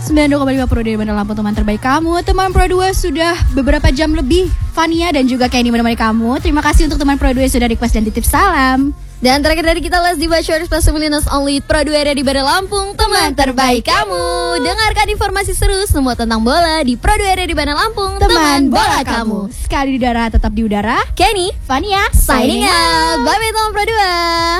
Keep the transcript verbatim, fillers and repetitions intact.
sembilan puluh dua koma lima Pro dua Bandar Lampung, teman terbaik kamu. Teman Pro dua sudah beberapa jam lebih. Fania dan juga Kenny menemani kamu. Terima kasih untuk teman Pro dua yang sudah request dan titip salam. Dan terakhir dari kita, Let's Diva Short Possibilities Only Pro dua area di Bandar Lampung, teman terbaik kamu. Dengarkan informasi seru semua tentang bola di Pro dua area di Bandar Lampung, teman, teman bola kamu. Sekali di udara tetap di udara. Kenny, Fania, signing out. Bye bye teman Pro dua.